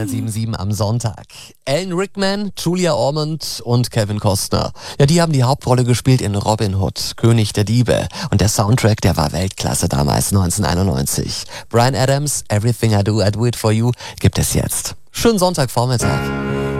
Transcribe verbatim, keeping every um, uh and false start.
hundert sieben Komma sieben am Sonntag. Alan Rickman, Julia Ormond und Kevin Costner. Ja, die haben die Hauptrolle gespielt in Robin Hood, König der Diebe. Und der Soundtrack, der war Weltklasse damals, neunzehnhunderteinundneunzig. Bryan Adams, Everything I Do, I Do It For You, gibt es jetzt. Schönen Sonntagvormittag.